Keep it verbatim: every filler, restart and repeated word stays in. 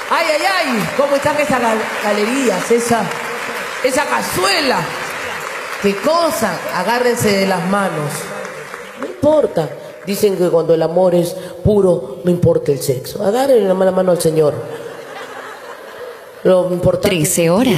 Ay, ay, ay, ¿cómo están esas gal galerías? Esa, esa cazuela. Qué cosa, agárrense de las manos. No importa. Dicen que cuando el amor es puro, no importa el sexo. Agárrenle la mano al Señor. Lo importante trece horas.